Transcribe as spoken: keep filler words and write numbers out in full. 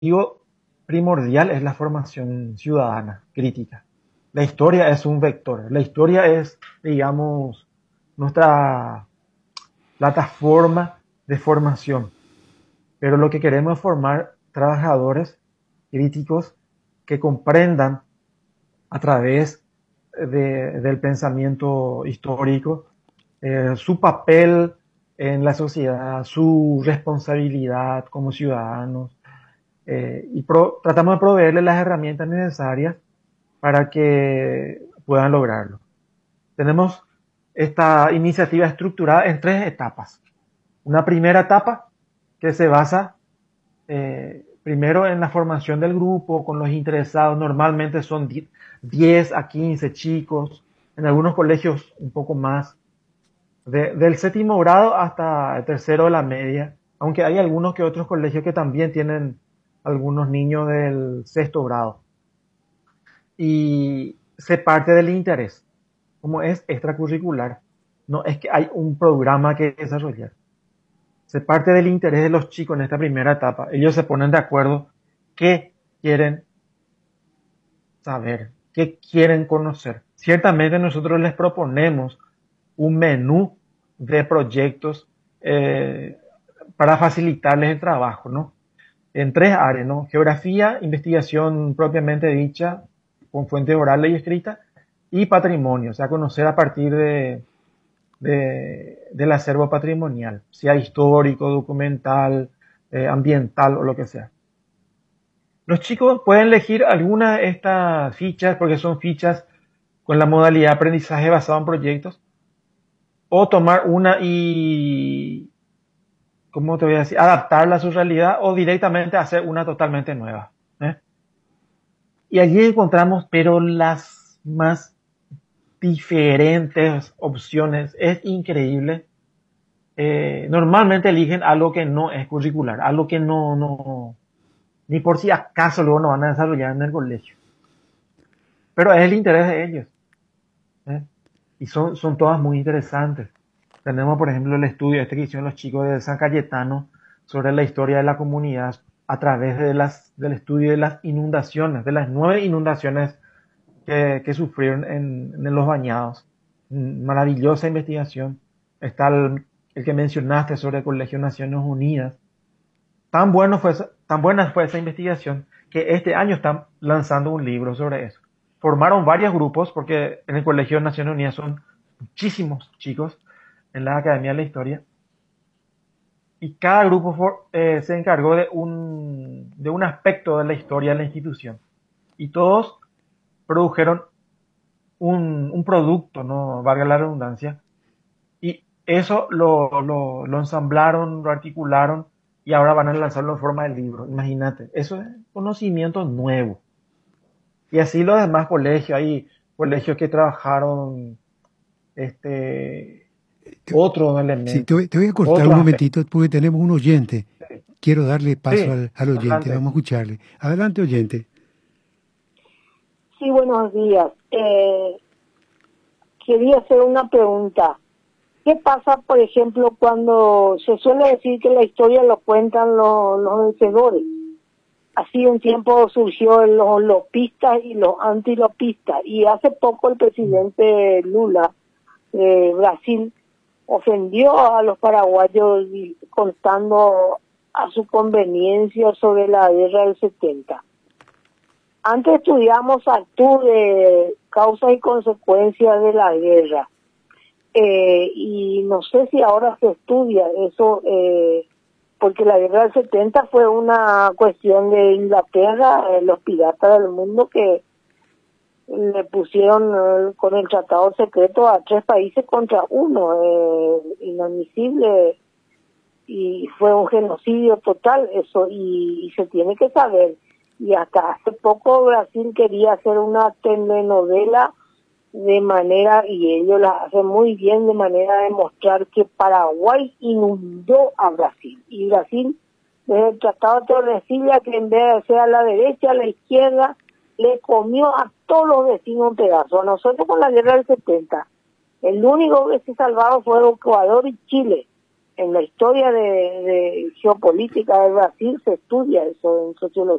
objetivo primordial es la formación ciudadana, crítica. La historia es un vector. La historia es, digamos, nuestra plataforma de formación. Pero lo que queremos es formar trabajadores críticos que comprendan a través de, del pensamiento histórico eh, su papel en la sociedad, su responsabilidad como ciudadanos, eh, y pro, tratamos de proveerles las herramientas necesarias para que puedan lograrlo. Tenemos esta iniciativa estructurada en tres etapas. Una primera etapa que se basa eh, primero en la formación del grupo, con los interesados. Normalmente son diez a quince chicos, en algunos colegios un poco más, de, del séptimo grado hasta el tercero de la media, aunque hay algunos que otros colegios que también tienen algunos niños del sexto grado. Y se parte del interés, como es extracurricular, no es que hay un programa que desarrollar. Se parte del interés de los chicos en esta primera etapa. Ellos se ponen de acuerdo qué quieren saber, qué quieren conocer. Ciertamente nosotros les proponemos un menú de proyectos eh, para facilitarles el trabajo, ¿no? En tres áreas, ¿no? Geografía, investigación propiamente dicha, con fuente oral y escrita, y patrimonio, o sea, conocer a partir de, de del acervo patrimonial, sea histórico, documental, eh, ambiental o lo que sea. Los chicos pueden elegir alguna de estas fichas, porque son fichas con la modalidad de aprendizaje basado en proyectos, o tomar una y, ¿cómo te voy a decir?, adaptarla a su realidad, o directamente hacer una totalmente nueva, ¿eh? Y allí encontramos, pero las más diferentes opciones, es increíble. Eh, normalmente eligen algo que no es curricular, algo que no, no, ni por si acaso luego no van a desarrollar en el colegio. Pero es el interés de ellos, ¿eh? Y son, son todas muy interesantes. Tenemos, por ejemplo, el estudio este que hicieron los chicos de San Cayetano sobre la historia de la comunidad a través de las, del estudio de las inundaciones, de las nueve inundaciones que, que sufrieron en, en los bañados. Maravillosa investigación. Está el, el que mencionaste sobre el Colegio Naciones Unidas. Tan, bueno fue, tan buena fue esa investigación que este año están lanzando un libro sobre eso. Formaron varios grupos, porque en el Colegio Naciones Unidas son muchísimos chicos en la Academia de la Historia, y cada grupo for, eh, se encargó de un, de un aspecto de la historia de la institución, y todos produjeron un, un producto, no valga la redundancia, y eso lo, lo, lo ensamblaron, lo articularon, y ahora van a lanzarlo en forma de libro. Imagínate, eso es conocimiento nuevo. Y así los demás colegios, hay colegios que trabajaron este otros elementos. Sí, te voy, te voy a cortar un momentito porque tenemos un oyente. Sí. Quiero darle paso Sí, al, al oyente, adelante. Vamos a escucharle. Adelante, oyente. Sí, buenos días. Eh, quería hacer una pregunta. ¿Qué pasa, por ejemplo, cuando se suele decir que la historia lo cuentan los, los vencedores? Así un tiempo surgió los lopistas y los antilopistas, y hace poco el presidente Lula de Brasil ofendió a los paraguayos contando a su conveniencia sobre la guerra del setenta. Antes estudiamos actúe de causas y consecuencias de la guerra, eh, y no sé si ahora se estudia eso, eh, porque la guerra del setenta fue una cuestión de Inglaterra, eh, los piratas del mundo que le pusieron eh, con el tratado secreto a tres países contra uno, eh, inadmisible, y fue un genocidio total eso, y, y se tiene que saber. Y hasta hace poco Brasil quería hacer una telenovela de manera, y ellos la hacen muy bien, de manera de mostrar que Paraguay inundó a Brasil, y Brasil desde el Tratado de Tordesillas, que en vez de ser a la derecha, a la izquierda, le comió a todos los vecinos un pedazo. A nosotros con la guerra del setenta, el único que se salvaron fue Ecuador y Chile, en la historia de, de geopolítica de Brasil se estudia eso en sociología.